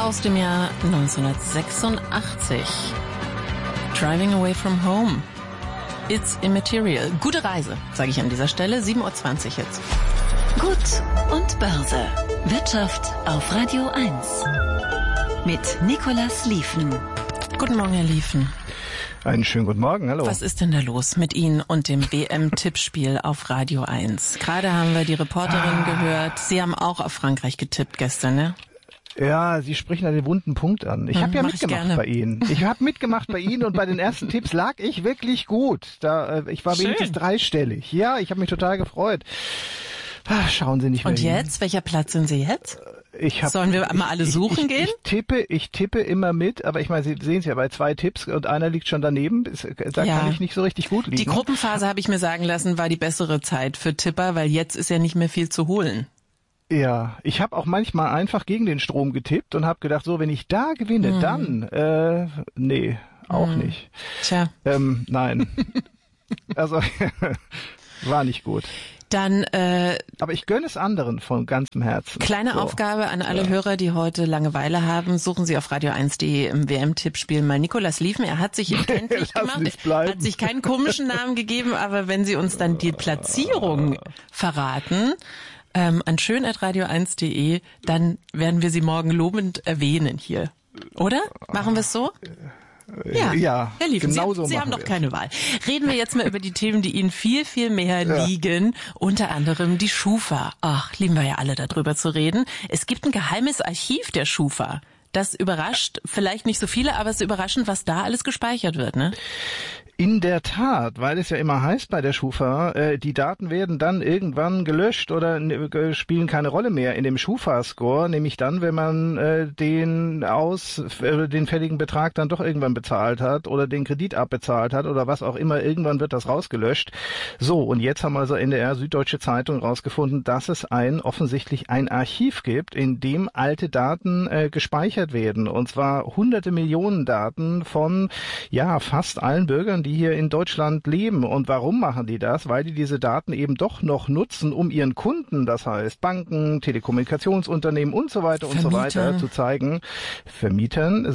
aus dem Jahr 1986. Driving Away from Home. It's Immaterial. Gute Reise, sage ich an dieser Stelle. 7.20 Uhr jetzt. Gut und Börse. Wirtschaft auf Radio 1. Mit Nicolas Lieven. Guten Morgen, Herr Lieven. Einen schönen guten Morgen, hallo. Was ist denn da los mit Ihnen und dem WM-Tippspiel auf Radio 1? Gerade haben wir die Reporterin gehört. Sie haben auch auf Frankreich getippt gestern, ne? Ja, Sie sprechen da den wunden Punkt an. Ich habe ja mitgemacht bei Ihnen. Ich habe mitgemacht bei Ihnen und bei den ersten Tipps lag ich wirklich gut. Ich war wenigstens dreistellig. Ja, ich habe mich total gefreut. Schauen Sie nicht mehr Und hin. jetzt? Welcher Platz sind Sie jetzt? Sollen wir mal alle suchen gehen? Ich tippe immer mit, aber ich meine, Sie sehen es ja bei 2 Tipps und einer liegt schon daneben. Da kann ich nicht so richtig gut liegen. Die Gruppenphase, habe ich mir sagen lassen, war die bessere Zeit für Tipper, weil jetzt ist ja nicht mehr viel zu holen. Ja, ich habe auch manchmal einfach gegen den Strom getippt und habe gedacht, so, wenn ich da gewinne, dann, nee, auch nicht. Tja. Nein. Also, war nicht gut. Dann, aber ich gönne es anderen von ganzem Herzen. Kleine Aufgabe an alle Hörer, die heute Langeweile haben. Suchen Sie auf radio1.de im WM-Tippspiel mal Nicolas Lieven. Er hat sich kenntlich gemacht. Er hat sich keinen komischen Namen gegeben, aber wenn Sie uns dann die Platzierung verraten, an schön@radio1.de, dann werden wir Sie morgen lobend erwähnen hier. Oder? Machen wir es so? Ja, Herr Lieven, genau so Sie haben doch keine Wahl. Reden wir jetzt mal über die Themen, die Ihnen viel, viel mehr liegen. Unter anderem die Schufa. Ach, lieben wir ja alle, darüber zu reden. Es gibt ein geheimes Archiv der Schufa. Das überrascht vielleicht nicht so viele, aber es ist überraschend, was da alles gespeichert wird, ne? In der Tat, weil es ja immer heißt bei der Schufa, die Daten werden dann irgendwann gelöscht oder spielen keine Rolle mehr in dem Schufa-Score, nämlich dann, wenn man den fälligen Betrag dann doch irgendwann bezahlt hat oder den Kredit abbezahlt hat oder was auch immer, irgendwann wird das rausgelöscht. So, und jetzt haben also NDR, Süddeutsche Zeitung rausgefunden, dass es offensichtlich ein Archiv gibt, in dem alte Daten gespeichert werden, und zwar hunderte Millionen Daten von fast allen Bürgern, die hier in Deutschland leben. Und warum machen die das? Weil die diese Daten eben doch noch nutzen, um ihren Kunden, das heißt Banken, Telekommunikationsunternehmen und so weiter und so weiter zu zeigen. Vermietern,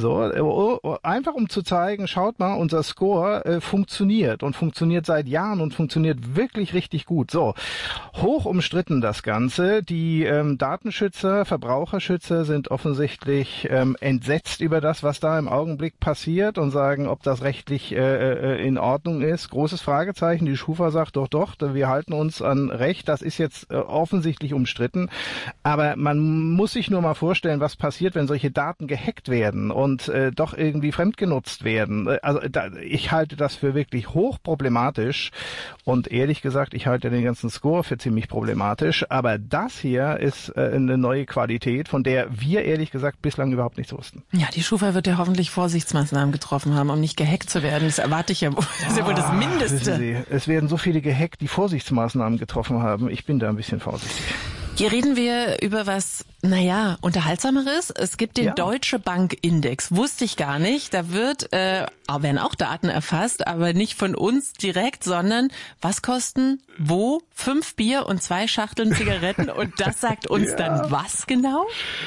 einfach um zu zeigen, schaut mal, unser Score funktioniert und funktioniert seit Jahren und funktioniert wirklich richtig gut. So, hoch umstritten das Ganze. Die Datenschützer, Verbraucherschützer sind offensichtlich entsetzt über das, was da im Augenblick passiert und sagen, ob das rechtlich in Ordnung ist. Großes Fragezeichen. Die Schufa sagt doch, wir halten uns an Recht. Das ist jetzt offensichtlich umstritten. Aber man muss sich nur mal vorstellen, was passiert, wenn solche Daten gehackt werden und doch irgendwie fremdgenutzt werden. Also ich halte das für wirklich hochproblematisch und ehrlich gesagt, ich halte den ganzen Score für ziemlich problematisch. Aber das hier ist eine neue Qualität, von der wir ehrlich gesagt bislang überhaupt nichts wussten. Ja, die Schufa wird ja hoffentlich Vorsichtsmaßnahmen getroffen haben, um nicht gehackt zu werden. Das erwarte ich ja wohl. Das ist ja wohl das Mindeste. Sie, es werden so viele gehackt, die Vorsichtsmaßnahmen getroffen haben. Ich bin da ein bisschen vorsichtig. Hier reden wir über was, Unterhaltsameres. Es gibt den Deutsche Bank Index. Wusste ich gar nicht. Da werden auch Daten erfasst, aber nicht von uns direkt, sondern was kosten 5 Bier und 2 Schachteln Zigaretten? Und das sagt uns dann was genau?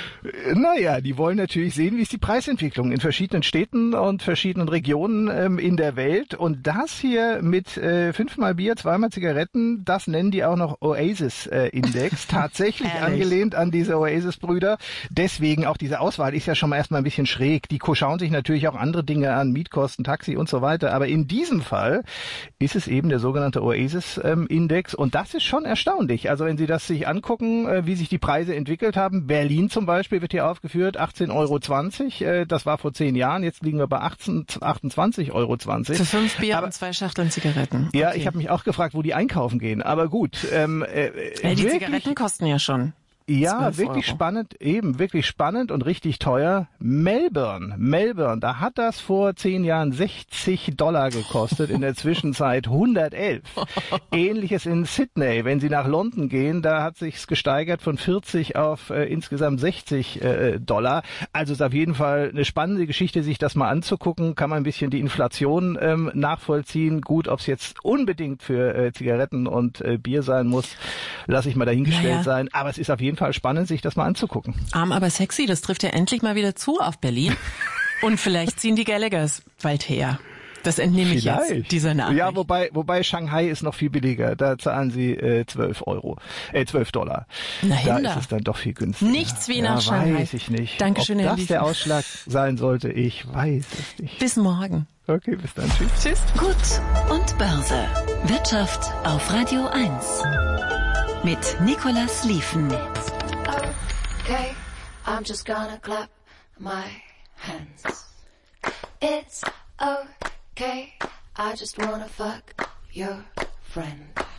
Die wollen natürlich sehen, wie ist die Preisentwicklung in verschiedenen Städten und verschiedenen Regionen in der Welt. Und das hier mit 5-mal Bier, 2-mal Zigaretten, das nennen die auch noch Oasis-Index. Tatsächlich angelehnt an diese Oasis-Brüder. Deswegen auch diese Auswahl ist ja schon mal erstmal ein bisschen schräg. Die schauen sich natürlich auch andere Dinge an, Mietkosten, Taxi und so weiter. Aber in diesem Fall ist es eben der sogenannte Oasis-Index. Und das ist schon erstaunlich. Also wenn Sie das sich angucken, wie sich die Preise entwickelt haben. Berlin zum Beispiel wird hier aufgeführt, 18,20 €. Das war vor 10 Jahren. Jetzt liegen wir bei 28,20 €. Für 5 Bier und 2 Schachteln Zigaretten. Okay. Ja, ich habe mich auch gefragt, wo die einkaufen gehen. Aber gut. Die Zigaretten kosten ja schon. Ja, wirklich spannend, wirklich spannend und richtig teuer. Melbourne, da hat das vor 10 Jahren $60 gekostet, in der Zwischenzeit 111. Ähnliches in Sydney. Wenn Sie nach London gehen, da hat sich's gesteigert von 40 auf insgesamt $60. Also ist auf jeden Fall eine spannende Geschichte, sich das mal anzugucken. Kann man ein bisschen die Inflation nachvollziehen. Gut, ob es jetzt unbedingt für Zigaretten und Bier sein muss, lasse ich mal dahingestellt sein. Aber es ist auf jeden jeden Fall spannend, sich das mal anzugucken. Arm aber sexy, das trifft ja endlich mal wieder zu auf Berlin. Und vielleicht ziehen die Gallaghers bald her. Das entnehme ich jetzt dieser Nachricht. Ja, wobei Shanghai ist noch viel billiger. Da zahlen sie $12. Na, da ist es dann doch viel günstiger. Nichts wie nach Shanghai. Weiß ich nicht. Dankeschön, Ob Herr das Liefen. der Ausschlag sein sollte, ich weiß es nicht. Bis morgen. Okay, bis dann. Tschüss. Tschüss. Gut und Börse. Wirtschaft auf Radio 1. Mit Nicolas Liefen. Okay, I'm just gonna clap my hands. It's okay, I just wanna fuck your friend.